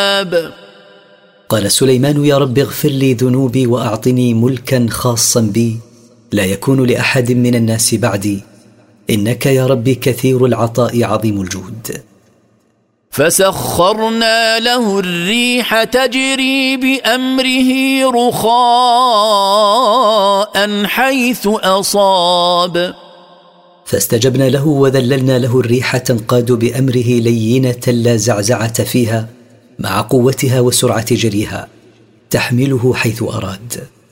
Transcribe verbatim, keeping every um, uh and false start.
قال سليمان: يا رب اغفر لي ذنوبي وأعطني ملكا خاصا بي لا يكون لأحد من الناس بعدي، إنك يا ربي كثير العطاء عظيم الجود. فسخرنا له الريح تجري بأمره رخاء حيث أصاب، فاستجبنا له وذللنا له الريح تنقاد بأمره لينة لا زعزعة فيها، مع قوتها وسرعة جريها، تحمله حيث أراد.